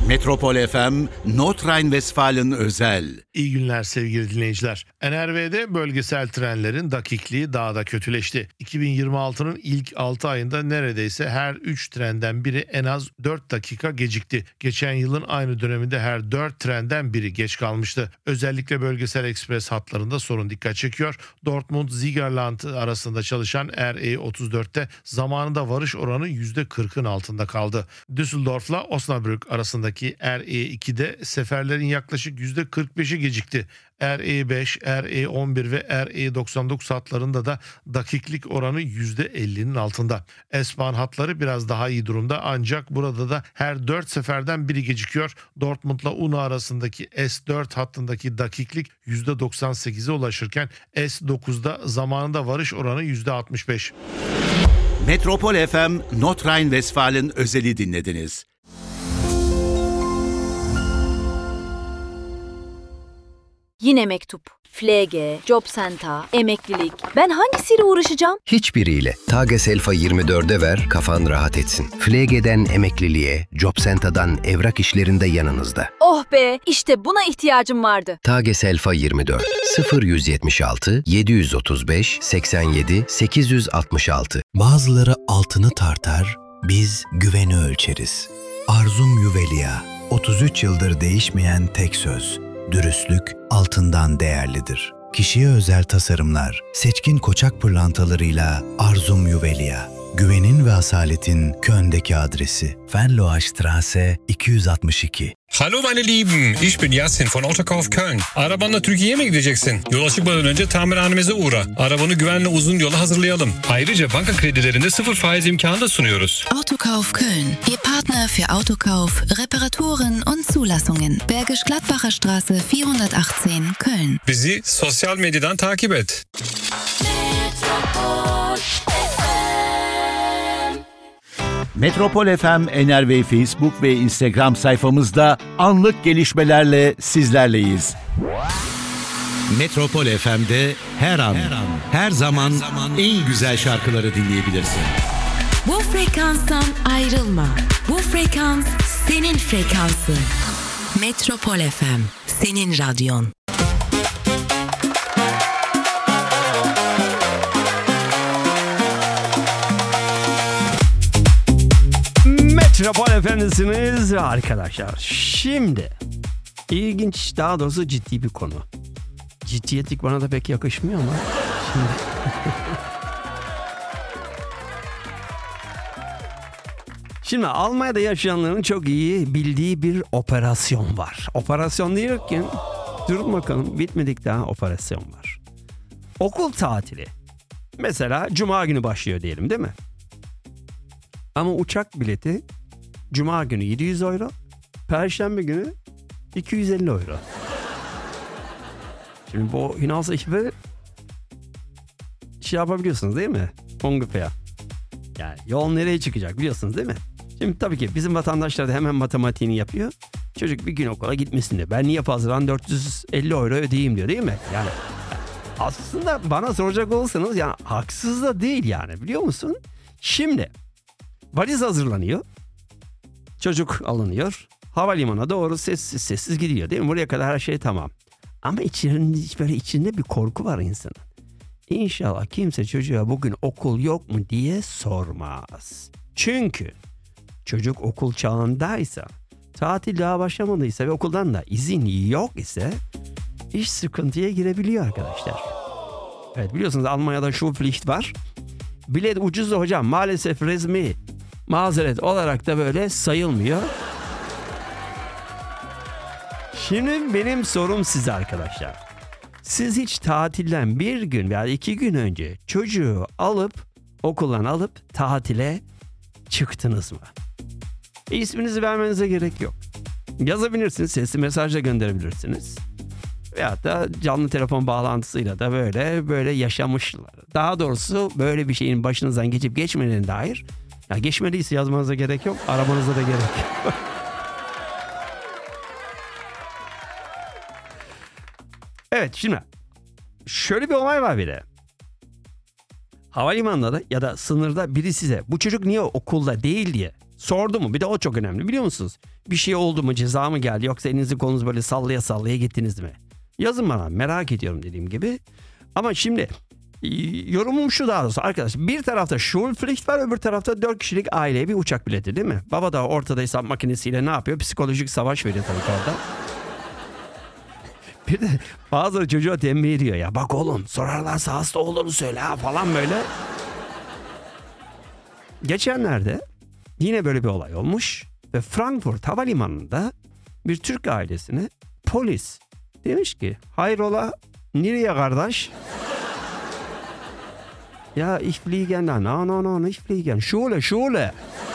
Metropol FM, North Rhine-Westfalen özel. İyi günler sevgili dinleyiciler. NRV'de bölgesel trenlerin dakikliği daha da kötüleşti. 2026'nın ilk 6 ayında neredeyse her 3 trenden biri en az 4 dakika gecikti. Geçen yılın aynı döneminde her 4 trenden biri geç kalmıştı. Özellikle bölgesel ekspres hatlarında sorun dikkat çekiyor. Dortmund-Siegerland arasında çalışan RE34'te zamanında varış oranı %40'ın altında kaldı. Düsseldorf'la Osnabrück arasındaki RE2'de seferlerin yaklaşık %45'i gecikti. RE5, RE11 ve RE99 hatlarında da dakiklik oranı %50'nin altında. S-Bahn hatları biraz daha iyi durumda ancak burada da her 4 seferden biri gecikiyor. Dortmund'la Unna arasındaki S4 hattındaki dakiklik %98'e ulaşırken S9'da zamanında varış oranı %65. Metropol FM, North Rhine-Westfalen özeli dinlediniz. Yine mektup, Pflege, Jobcenter, emeklilik. Ben hangisiyle uğraşacağım? Hiçbiriyle. Tageselfa 24'e ver, kafan rahat etsin. Pflege'den emekliliğe, Jobcenter'dan evrak işlerinde yanınızda. Oh be, işte buna ihtiyacım vardı. Tageselfa 24 0176 735 87 866. Bazıları altını tartar, biz güveni ölçeriz. Arzum Yuvelia, 33 yıldır değişmeyen tek söz. Dürüstlük altından değerlidir. Kişiye özel tasarımlar, seçkin koçak pırlantalarıyla Arzum Yuvelia. Güvenin ve asaletin Köln'deki adresi. Venloastraße 262. Hallo meine Lieben, ich bin Yasin von Autokauf Köln. Arabanla Türkiye'ye mi gideceksin? Yola çıkmadan önce tamirhanemize uğra. Arabanı güvenli uzun yola hazırlayalım. Ayrıca banka kredilerinde 0 faiz imkanı da sunuyoruz. Autokauf Köln, Ihr Partner für Autokauf, Reparaturen und Zulassungen. Bergisch Gladbacher Straße 418, Köln. Bizi sosyal medyadan takip et. Metropol FM, NRV Facebook ve Instagram sayfamızda anlık gelişmelerle sizlerleyiz. Metropol FM'de her an, her zaman en güzel şarkıları dinleyebilirsin. Bu frekanstan ayrılma. Bu frekans senin frekansın. Metropol FM, senin radyon. Metropol Efendisiniz arkadaşlar. Şimdi ilginç, daha doğrusu ciddi bir konu. Ciddiyetlik bana da pek yakışmıyor ama Şimdi Almanya'da yaşayanların çok iyi bildiği bir operasyon var. Operasyon diyorken durun bakalım, bitmedik, daha operasyon var. Okul tatili. Mesela Cuma günü başlıyor diyelim, değil mi? Ama uçak bileti Cuma günü 700 euro, Perşembe günü 250 euro. Şimdi bu Hinaus'ı şey yapabiliyorsunuz değil mi? Ungefähr. Yani yol nereye çıkacak biliyorsunuz değil mi? Şimdi tabii ki bizim vatandaşlar da hemen matematiğini yapıyor. Çocuk bir gün okula gitmesin diyor. Ben niye fazladan 450 euro ödeyeyim diyor, değil mi? Yani aslında bana soracak olursanız yani haksız da değil yani, biliyor musun? Şimdi valiz hazırlanıyor. Çocuk alınıyor. Havalimanına doğru sessiz sessiz gidiyor, değil mi? Buraya kadar her şey tamam. Ama içinde bir korku var insanın. İnşallah kimse çocuğa bugün okul yok mu diye sormaz. Çünkü çocuk okul çağındaysa, tatil daha başlamadıysa ve okuldan da izin yok ise iş sıkıntıya girebiliyor arkadaşlar. Evet, biliyorsunuz Almanya'da Schulpflicht var. Bilet ucuz da hocam, maalesef resmi mazeret olarak da böyle sayılmıyor. Şimdi benim sorum size arkadaşlar. Siz hiç tatilden bir gün veya 2 gün önce çocuğu okuldan alıp tatile çıktınız mı? İsminizi vermenize gerek yok. Yazabilirsiniz, sesli mesajla gönderebilirsiniz. Veyahut da canlı telefon bağlantısıyla da böyle yaşamışlar. Daha doğrusu böyle bir şeyin başınızdan geçip geçmediğine dair, ya geçmediyse yazmanıza gerek yok, aramanıza da gerek yok. Evet, şimdi şöyle bir olay var bir de. Havalimanında da ya da sınırda biri size bu çocuk niye okulda değil diye Sordu mu? Bir de o çok önemli biliyor musunuz? Bir şey oldu mu, ceza mı geldi yoksa elinizi kolunuzu böyle sallaya sallaya gittiniz mi? Yazın bana, merak ediyorum dediğim gibi. Ama şimdi yorumum şu daha doğrusu arkadaş. Bir tarafta Schulpflicht var, öbür tarafta 4 kişilik aileye bir uçak bileti değil mi? Baba da ortada hesap makinesiyle ne yapıyor? Psikolojik savaş veriyor tabii orada. Bir de bazıları çocuğa tembih ediyor ya. Bak oğlum, sorarlarsa hasta olduğunu söyle ha falan böyle. Geçenlerde yine böyle bir olay olmuş ve Frankfurt Havalimanı'nda bir Türk ailesine polis demiş ki hayrola nereye kardeş? Ya ich fliegen da. No, ich fliegen. Schule.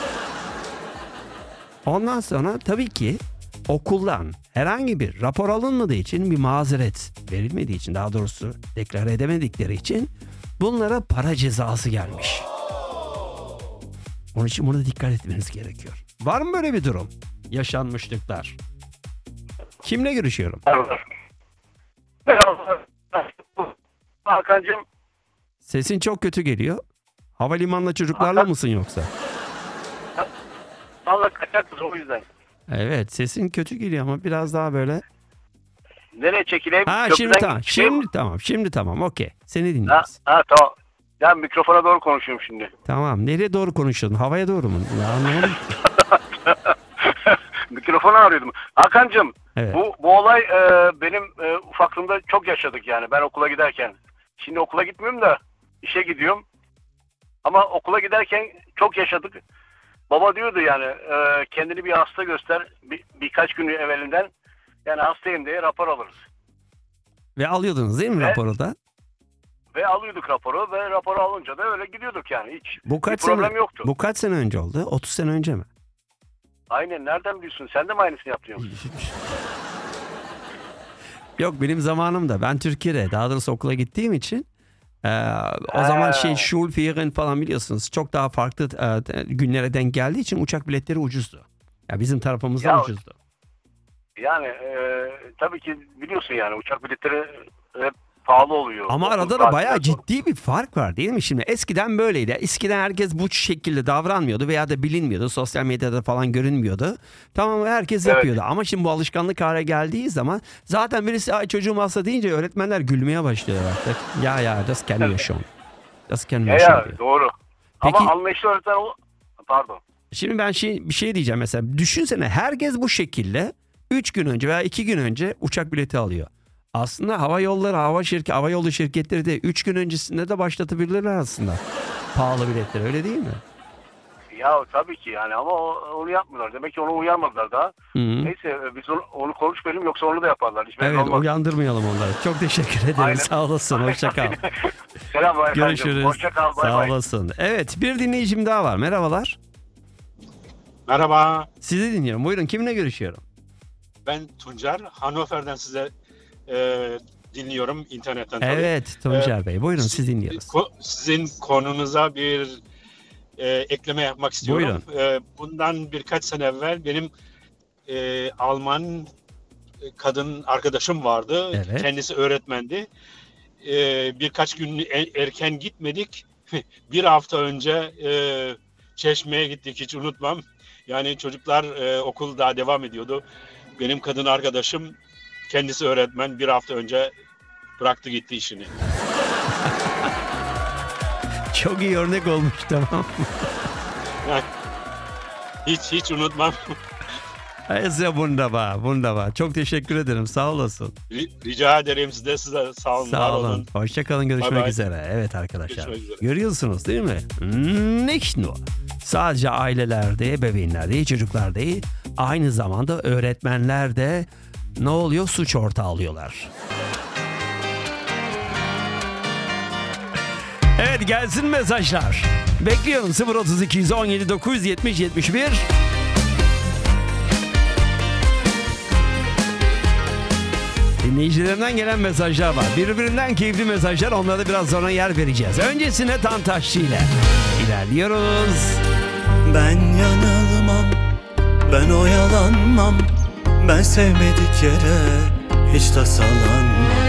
Ondan sonra tabii ki okuldan herhangi bir rapor alınmadığı için, bir mazeret verilmediği için, daha doğrusu deklare edemedikleri için bunlara para cezası gelmiş. Onun için buna dikkat etmeniz gerekiyor. Var mı böyle bir durum? Yaşanmışlıklar. Kimle görüşüyorum? Merhaba. Hakan'cığım. Sesin çok kötü geliyor. Havalimanında çocuklarla mısın yoksa? Valla kaçak kız o yüzden. Evet, sesin kötü geliyor ama biraz daha böyle. Nereye çekileyim? Ha şimdi tamam. Okey. Seni dinliyoruz. Tamam. Ya mikrofona doğru konuşuyorum şimdi. Tamam. Nereye doğru konuşuyorsun? Havaya doğru mu? Ya anlamadım. Mikrofonu arıyordum. Hakan'cığım, Evet. bu olay benim ufaklığımda çok yaşadık yani ben okula giderken. Şimdi okula gitmiyorum da işe gidiyorum. Ama okula giderken çok yaşadık. Baba diyordu yani kendini bir hasta göster birkaç gün evvelinden. Yani hastayım diye rapor alırız. Ve alıyordunuz değil mi raporu da? Ve alıyorduk raporu ve raporu alınca da öyle gidiyorduk yani hiç Bu kaç bir problem sene, yoktu. Bu kaç sene önce oldu? 30 sene önce mi? Aynen, nereden biliyorsun? Sen de mi aynısını yaptın? Yok, benim zamanımda ben Türkiye'de daha doğrusu okula gittiğim için o zaman Schulferien falan biliyorsunuz çok daha farklı günlere denk geldiği için uçak biletleri ucuzdu. Ya bizim tarafımızdan ucuzdu. Yani tabii ki biliyorsun yani uçak biletleri hep pahalı oluyor. Ama arada da bayağı ciddi bir fark var değil mi? Şimdi eskiden böyleydi. Eskiden herkes bu şekilde davranmıyordu veya da bilinmiyordu. Sosyal medyada falan görünmüyordu. Tamam, herkes yapıyordu. Ama şimdi bu alışkanlık hale geldiği zaman zaten birisi ay çocuğum hasta deyince öğretmenler gülmeye başlıyorlar artık. Ya das kennen wir schon. Das kennen wir schon. Ya doğru. Peki, ama anlayışlı öğretmen pardon. Şimdi ben bir şey diyeceğim mesela. Düşünsene herkes bu şekilde 3 gün önce veya 2 gün önce uçak bileti alıyor. Aslında hava yolu şirketleri de 3 gün öncesinde de başlatabilirler aslında. Pahalı biletleri, öyle değil mi? Ya tabii ki yani ama onu yapmıyorlar. Demek ki onu uyarmadılar daha. Hı-hı. Neyse biz onu konuşmayalım yoksa onu da yaparlar. Evet, uyandırmayalım onları. Çok teşekkür ederim. Aynen. Sağ olasın. Hoşça kal. Selam. Görüşürüz. Hoşça kal. Sağ olasın. Evet, bir dinleyicim daha var. Merhabalar. Merhaba. Sizi dinliyorum. Buyurun, kiminle görüşüyorum? Ben Tuncer. Hannover'den size dinliyorum internetten. Evet Tuncer Bey. Buyurun, siz dinliyoruz. Sizin konunuza bir ekleme yapmak istiyorum. Bundan birkaç sene evvel benim Alman kadın arkadaşım vardı. Evet. Kendisi öğretmendi. Birkaç gün erken gitmedik. Bir hafta önce Çeşme'ye gittik, hiç unutmam. Yani çocuklar okul daha devam ediyordu. Benim kadın arkadaşım kendisi öğretmen, bir hafta önce bıraktı gitti işini. Çok iyi örnek olmuş, tamam. Yani, hiç unutmam. Sehr wunderbar. Çok teşekkür ederim. Sağ olasın. Rica ederim size sağ olun. Sağ olun. Hoşçakalın. Görüşmek üzere. Evet arkadaşlar. Görüyorsunuz değil mi? Nicht nur. Sadece ailelerde, ebeveynler değil, çocuklar değil. Aynı zamanda öğretmenler de ne oluyor? Suç ortağı alıyorlar. Evet, gelsin mesajlar. Bekliyorum 032 17 970 71. Dinleyicilerimden gelen mesajlar var. Birbirinden keyifli mesajlar. Onlara da biraz sonra yer vereceğiz. Öncesine Tantaşçı ile ilerliyoruz. Ben yanılmam, ben oyalanmam, ben sevmedik yere hiç tasalanmam.